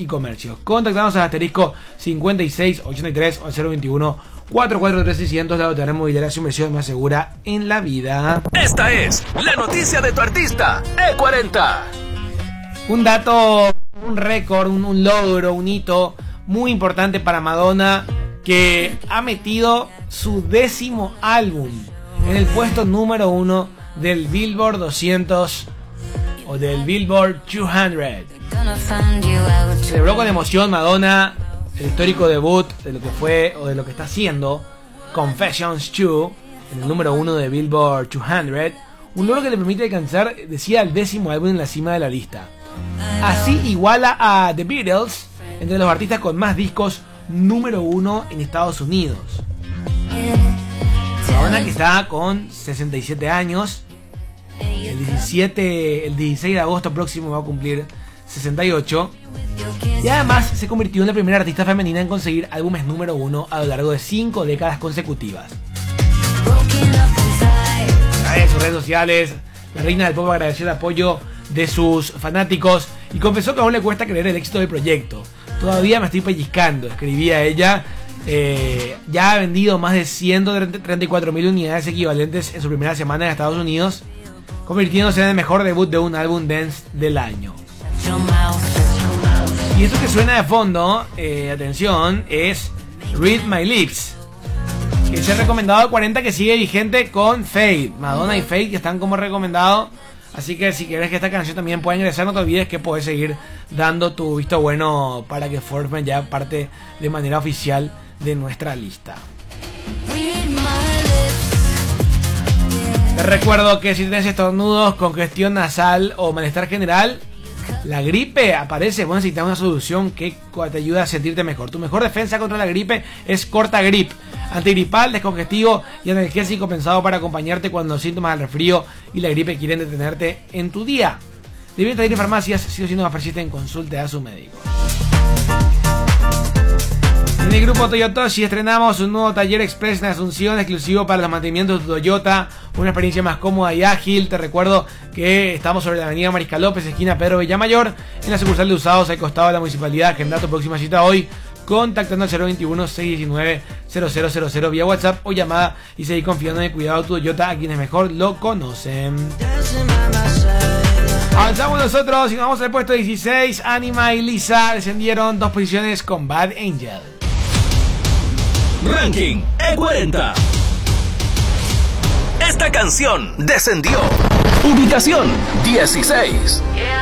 y comercios. Contactanos al asterisco 5683 o al 021 443 600. La Lotería Inmobiliaria, su inversión más segura en la vida. Esta es la noticia de tu artista E40. Un dato, un récord, un logro, un hito muy importante para Madonna, que ha metido su 10º álbum en el puesto número 1 del Billboard 200 o del Billboard 200. Celebró con emoción Madonna el histórico debut de lo que fue o de lo que está haciendo Confessions 2 en el número 1 de Billboard 200, un logro que le permite alcanzar, decía, el 10º álbum en la cima de la lista. Así iguala a The Beatles entre los artistas con más discos número 1 en Estados Unidos. Madonna, que está con 67 años, el 16 de agosto próximo va a cumplir 68, y además se convirtió en la primera artista femenina en conseguir álbumes número 1 a lo largo de 5 décadas consecutivas. En sus redes sociales, la reina del pop agradeció el apoyo de sus fanáticos y confesó que aún le cuesta creer el éxito del proyecto. Todavía me estoy pellizcando, escribía ella. Ya ha vendido más de 134.000 unidades equivalentes en su primera semana en Estados Unidos, convirtiéndose en el mejor debut de un álbum dance del año. Y esto que suena de fondo, atención, es Read My Lips, que es el recomendado de 40 que sigue vigente con Fade. Madonna y Fade que están como recomendado. Así que si quieres que esta canción también pueda ingresar, no te olvides que puedes seguir dando tu visto bueno para que forme ya parte de manera oficial de nuestra lista. Te recuerdo que si tienes estornudos, congestión nasal o malestar general, la gripe aparece, vos necesitas una solución que te ayude a sentirte mejor. Tu mejor defensa contra la gripe es Cortagrip, antigripal, descongestivo y analgésico, pensado para acompañarte cuando los síntomas del resfrío y la gripe quieren detenerte en tu día. Deben traer en farmacias, si no persisten, consulte a su médico. En el grupo Toyotoshi estrenamos un nuevo taller express en Asunción, exclusivo para los mantenimientos de Toyota, una experiencia más cómoda y ágil. Te recuerdo que estamos sobre la avenida Mariscal López, esquina Pedro Villamayor, en la sucursal de Usados, al costado de la municipalidad. Agenda tu próxima cita hoy, contactando al 021-619-0000 vía WhatsApp o llamada, y seguir confiando en el cuidado de tu Toyota a quienes mejor lo conocen. Avanzamos nosotros y nos vamos al puesto 16. Anima y Lisa descendieron 2 posiciones con Bad Angel. Ranking E40. Esta canción descendió. Ubicación 16.